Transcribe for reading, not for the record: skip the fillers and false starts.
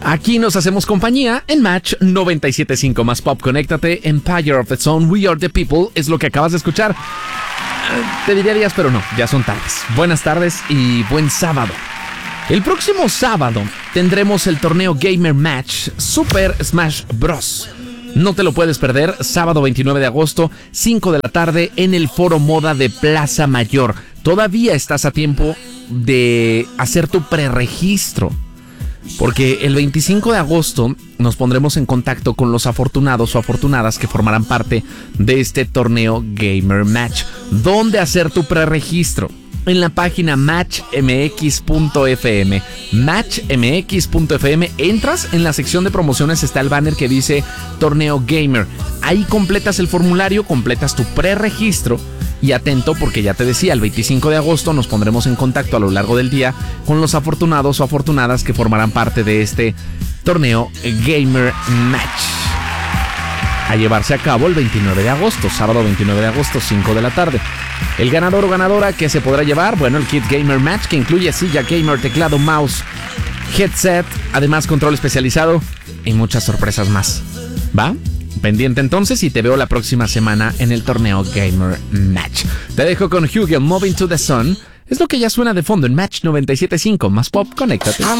Aquí nos hacemos compañía en Match 97.5 más Pop. Conéctate, Empire of the Sun, We Are the People, es lo que acabas de escuchar. Te diría días, pero no, ya son tardes. Buenas tardes y buen sábado. El próximo sábado tendremos el torneo Gamer Match Super Smash Bros. No te lo puedes perder, sábado 29 de agosto, 5 de la tarde, en el Foro Moda de Plaza Mayor. Todavía estás a tiempo de hacer tu preregistro, porque el 25 de agosto nos pondremos en contacto con los afortunados o afortunadas que formarán parte de este torneo Gamer Match. ¿Dónde hacer tu preregistro? En la página matchmx.fm. Matchmx.fm. Entras en la sección de promociones, está el banner que dice Torneo Gamer. Ahí completas el formulario, completas tu preregistro. Y atento, porque ya te decía, el 25 de agosto nos pondremos en contacto a lo largo del día con los afortunados o afortunadas que formarán parte de este torneo Gamer Match, a llevarse a cabo el 29 de agosto, sábado 29 de agosto, 5 de la tarde. El ganador o ganadora que se podrá llevar, bueno, el kit Gamer Match, que incluye silla gamer, teclado, mouse, headset, además control especializado y muchas sorpresas más. ¿Va? Pendiente entonces y te veo la próxima semana en el torneo Gamer Match. Te dejo con Hugo, Moving to the Sun. Es lo que ya suena de fondo en Match 97.5 más Pop. Conéctate.